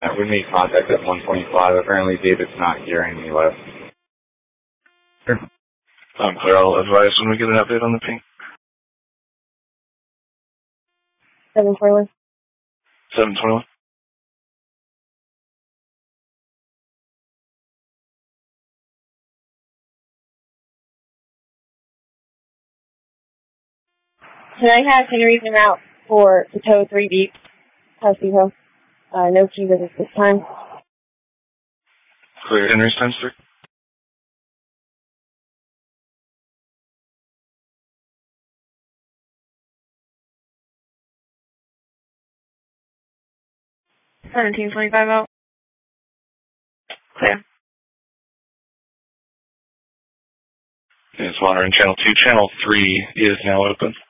We made contact at 125. Apparently David's not here and he left. Sure. Clear, I'll advise when we get an update on the ping. 721. 721. Can I have Henry's route for the tow 3 deep, House Depot? No key visits this time. Clear Henry's times 3. $17.25 out. Clear. It's monitoring channel 2. Channel 3 is now open.